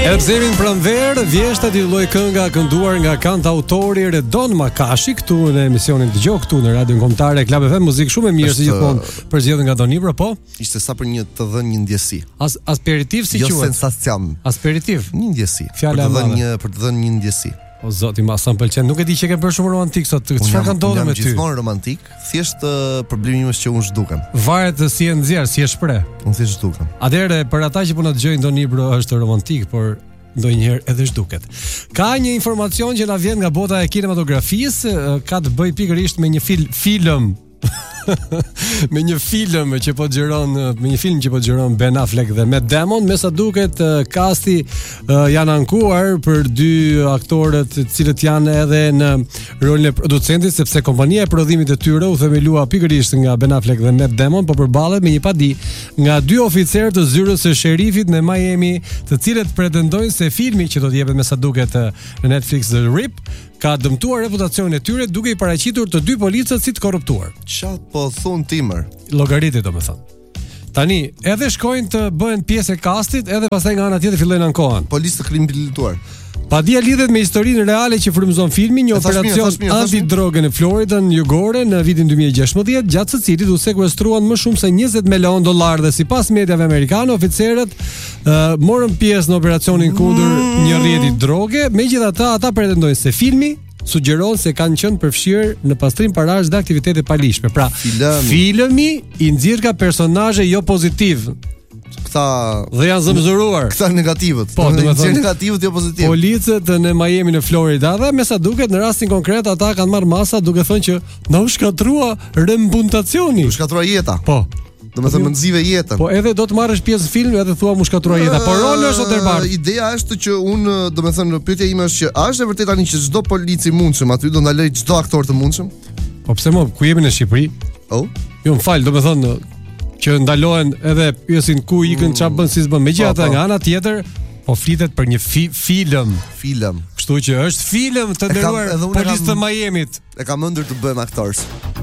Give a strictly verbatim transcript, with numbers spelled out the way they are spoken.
Elbzemin pranver, vjeshta di lloj kënga kënduar nga kantautori Redon Makashi këtu në emisionin Dëgjoj këtu në Radion Kombëtare Club F M, muzikë shumë e mirë si gjithmonë përzgjedhur nga Don Ibra, po. Ishte sa për një të dhënë një ndjesi. As aperitiv si quhet? Jo sensacion. Aperitiv. Një ndjesi. Fjala për të dhënë një për të dhënë një ndjesi. O zoti, ma sa më pëlqen. Nuk e di që ke bërë shumë romantik sot. Çfarë ka ndodhur me ty? Jam gjithmonë romantik, thjesht uh, problemi im është që unë zhdukem. Varet si e nxjerr, si e shpreh. Unë thjesht zhdukem. Atëherë për ata që po na dëgjojnë, Don Ibra është romantik, por ndonjëherë edhe zhduket. Ka një informacion që na vjen nga bota e kinematografisë, ka të bëjë pikërisht me një fil, film me një film që po xhiron me një film që po xhiron Ben Affleck dhe Matt Damon, me sa duket kasti uh, janë ankuar për dy aktorët të cilët janë edhe në rolin e producentit, sepse kompania e prodhimit të tyre u themelua pikërisht nga Ben Affleck dhe Matt Damon, po përballet me një padi nga dy oficerë të zyrës së sherifit në Miami, të cilët pretendojnë se filmi që do të jepet me sa duket në Netflix The Rip ka dëmtuar reputacionin e tyre duke i paraqitur të dy policët si të korruptuar. Çfarë po thon Timër? Llogaritë domethënë. Tani, edhe shkojnë të bëhen pjesë e kastit, edhe pastaj nga ana tjetër fillojnë ankohen. Policë të kriminalituar. Padia lidhet me historinë reale që frymëzon filmi, një operacion antidroge në Florida jugore në vitin dy mijë e gjashtëdhjetë, gjatë së cilit u sekuestruan më shumë se njëzet milion dollar dhe sipas mediave amerikane, oficerët uh, morën pjesë në operacionin kundër një rrjeti droge. Megjithatë, ata pretendojnë se filmi sugjeron se kanë qenë përfshirë në pastrim parash dhe aktivitete palishme. Pra, filmi, filmi i nxjerr ka personazhe jo pozitiv. Këta dhe janë zëmzuruar. Këta negativët. Po, do të thonë negativët jo pozitiv. Policët në Miami në Florida dhe me sa duket në rastin konkret ata kanë marrë masa duke thënë që na u shkatrua reputacioni. U shkatrua jeta. Po. Do të thënë nxive jetën. Po edhe do të marrësh pjesë në film edhe thua mu shkatrua jeta. Po roli është ndërbar. Ideja është që unë, do të thënë, pyetja ime është që a është e vërtetë tani që çdo polic i mundshëm aty do ndaloj çdo aktor të mundshëm? Po pse më, ku jemi në Shqipëri? Oh. Jo, më fal, do të thënë që ndalohen edhe pjesin ku ikën çfarë bën si s'bën. Megjithatë nga ana tjetër po flitet për një fi, film. Film. Kështu që është film të nderuar policë të Miamit. E kam ëndër të bëjmë aktors.